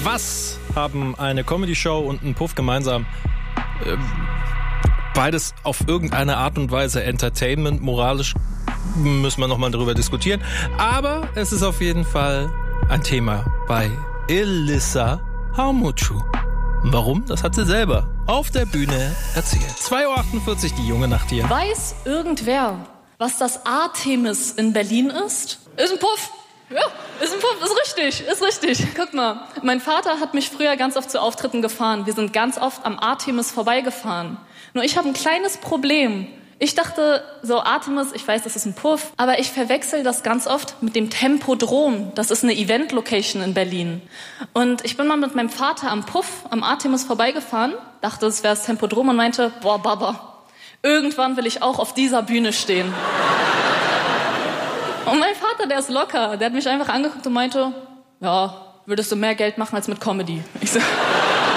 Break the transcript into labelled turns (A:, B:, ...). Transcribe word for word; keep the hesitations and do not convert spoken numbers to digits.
A: Was haben eine Comedy-Show und ein Puff gemeinsam? Äh, beides auf irgendeine Art und Weise Entertainment, moralisch müssen wir nochmal darüber diskutieren. Aber es ist auf jeden Fall ein Thema bei Elissa Haumucu. Warum? Das hat sie selber auf der Bühne erzählt. zwei Uhr achtundvierzig, die junge Nacht hier.
B: Weiß irgendwer, was das Artemis in Berlin ist? Ist ein Puff. Ja, ist ein Puff, ist richtig, ist richtig. Guck mal, mein Vater hat mich früher ganz oft zu Auftritten gefahren. Wir sind ganz oft am Artemis vorbeigefahren. Nur ich habe ein kleines Problem. Ich dachte, so Artemis, ich weiß, das ist ein Puff, aber ich verwechsel das ganz oft mit dem Tempodrom. Das ist eine Event-Location in Berlin. Und ich bin mal mit meinem Vater am Puff, am Artemis vorbeigefahren, dachte, es wäre das Tempodrom und meinte, boah, Baba, irgendwann will ich auch auf dieser Bühne stehen. Und mein Vater, der ist locker, der hat mich einfach angeguckt und meinte, ja, würdest du mehr Geld machen als mit Comedy? Ich so...